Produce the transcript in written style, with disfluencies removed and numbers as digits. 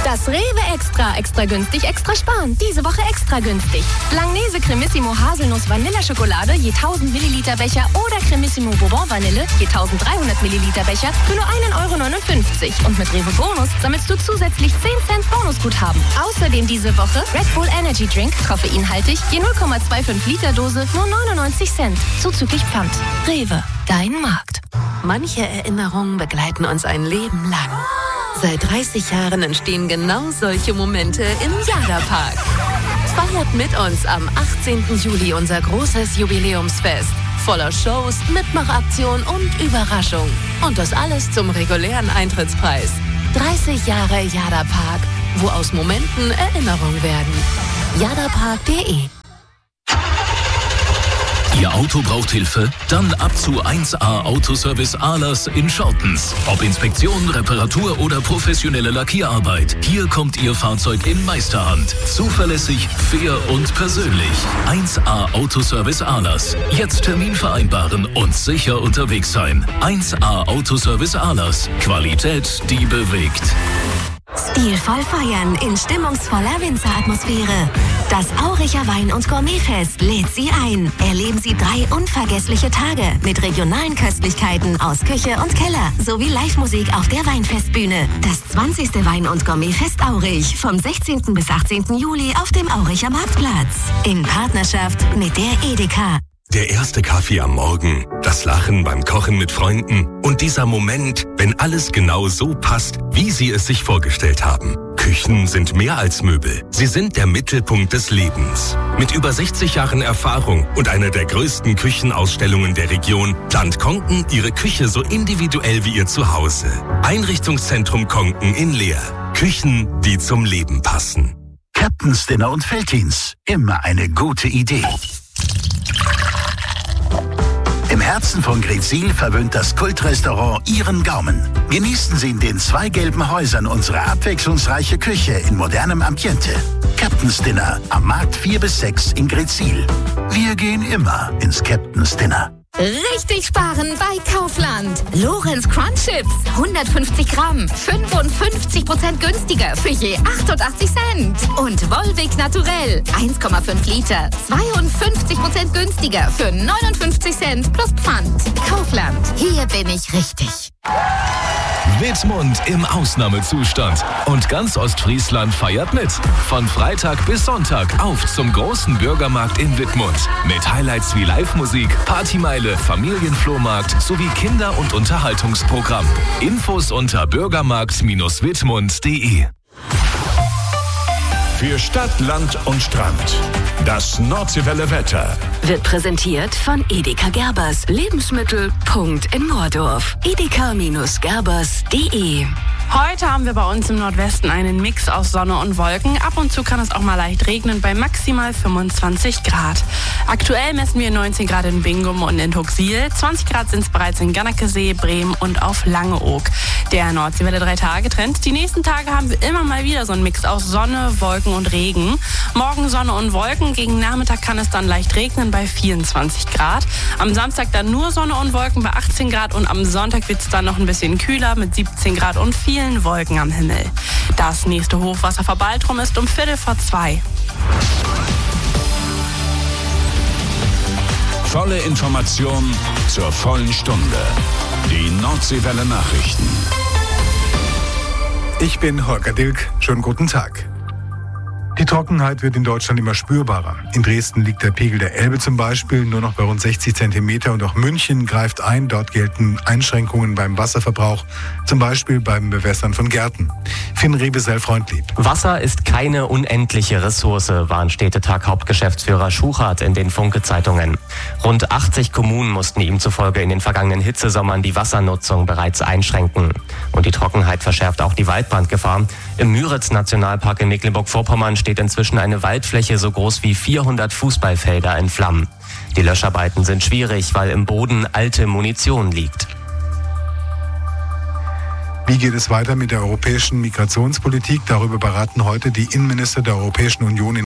Das Rewe Extra. Extra günstig, extra sparen. Diese Woche extra günstig. Langnese Cremissimo Haselnuss Vanilleschokolade je 1000 Milliliter Becher oder Cremissimo Bourbon Vanille je 1300 Milliliter Becher für nur 1,59 €. Und mit Rewe Bonus sammelst du zusätzlich 10 Cent Bonusguthaben. Außerdem diese Woche Red Bull Energy Drink, koffeinhaltig, je 0,25 Liter Dose, nur 99 Cent. Zuzüglich Pfand. Rewe, dein Markt. Manche Erinnerungen begleiten uns ein Leben lang. Seit 30 Jahren entstehen genau solche Momente im Jada-Park. Feiert mit uns am 18. Juli unser großes Jubiläumsfest. Voller Shows, Mitmachaktion und Überraschung. Und das alles zum regulären Eintrittspreis. 30 Jahre Jada-Park, wo aus Momenten Erinnerungen werden. jadapark.de. Ihr Auto braucht Hilfe? Dann ab zu 1A Autoservice Ahlers in Schortens. Ob Inspektion, Reparatur oder professionelle Lackierarbeit. Hier kommt Ihr Fahrzeug in Meisterhand. Zuverlässig, fair und persönlich. 1A Autoservice Ahlers. Jetzt Termin vereinbaren und sicher unterwegs sein. 1A Autoservice Ahlers. Qualität, die bewegt. Stilvoll feiern in stimmungsvoller Winzeratmosphäre. Das Auricher Wein- und Gourmetfest lädt Sie ein. Erleben Sie 3 unvergessliche Tage mit regionalen Köstlichkeiten aus Küche und Keller sowie Live-Musik auf der Weinfestbühne. Das 20. Wein- und Gourmetfest Aurich vom 16. bis 18. Juli auf dem Auricher Marktplatz. In Partnerschaft mit der Edeka. Der erste Kaffee am Morgen, das Lachen beim Kochen mit Freunden und dieser Moment, wenn alles genau so passt, wie Sie es sich vorgestellt haben. Küchen sind mehr als Möbel. Sie sind der Mittelpunkt des Lebens. Mit über 60 Jahren Erfahrung und einer der größten Küchenausstellungen der Region plant Konken Ihre Küche so individuell wie Ihr Zuhause. Einrichtungszentrum Konken in Leer. Küchen, die zum Leben passen. Captain's Dinner und Veltins. Immer eine gute Idee. Im Herzen von Greetsiel verwöhnt das Kultrestaurant Ihren Gaumen. Genießen Sie in den 2 gelben Häusern unsere abwechslungsreiche Küche in modernem Ambiente. Captain's Dinner am Markt 4 bis 6 in Greetsiel. Wir gehen immer ins Captain's Dinner. Richtig sparen bei Kaufland. Lorenz Crunch Chips, 150 Gramm, 55% günstiger für je 88 Cent. Und Volvic Naturell, 1,5 Liter, 52% günstiger für 59 Cent plus Pfand. Kaufland, hier bin ich richtig. Wittmund im Ausnahmezustand. Und ganz Ostfriesland feiert mit. Von Freitag bis Sonntag auf zum großen Bürgermarkt in Wittmund. Mit Highlights wie Live-Musik, Partymeile, Familienflohmarkt sowie Kinder- und Unterhaltungsprogramm. Infos unter bürgermarkt-wittmund.de. Für Stadt, Land und Strand. Das Nordseewelle Wetter Wird präsentiert von Edeka Gerbers. Lebensmittel. Punkt in Mordorf. edeka-gerbers.de. Heute haben wir bei uns im Nordwesten einen Mix aus Sonne und Wolken. Ab und zu kann es auch mal leicht regnen bei maximal 25 Grad. Aktuell messen wir 19 Grad in Bingum und in Tuxil. 20 Grad sind es bereits in Gannekesee, Bremen und auf Langeoog. Der Nordseewelle 3-Tage-Trend. Die nächsten Tage haben wir immer mal wieder so einen Mix aus Sonne, Wolken und Regen. Morgen Sonne und Wolken. Gegen Nachmittag kann es dann leicht regnen bei 24 Grad. Am Samstag dann nur Sonne und Wolken bei 18 Grad. Und am Sonntag wird es dann noch ein bisschen kühler mit 17 Grad und vielen Wolken am Himmel. Das nächste Hochwasser vor Baltrum ist um 1:45. Volle Information zur vollen Stunde. Die Nordseewelle Nachrichten. Ich bin Holger Dilk. Schönen guten Tag. Die Trockenheit wird in Deutschland immer spürbarer. In Dresden liegt der Pegel der Elbe zum Beispiel nur noch bei rund 60 Zentimeter und auch München greift ein. Dort gelten Einschränkungen beim Wasserverbrauch, zum Beispiel beim Bewässern von Gärten. Finn Rebesell-Freundlieb. Wasser ist keine unendliche Ressource, warnt Städtetag-Hauptgeschäftsführer Schuchart in den Funke-Zeitungen. Rund 80 Kommunen mussten ihm zufolge in den vergangenen Hitzesommern die Wassernutzung bereits einschränken. Und die Trockenheit verschärft auch die Waldbrandgefahr. Im Müritz-Nationalpark in Mecklenburg-Vorpommern steht inzwischen eine Waldfläche so groß wie 400 Fußballfelder in Flammen. Die Löscharbeiten sind schwierig, weil im Boden alte Munition liegt. Wie geht es weiter mit der europäischen Migrationspolitik? Darüber beraten heute die Innenminister der Europäischen Union in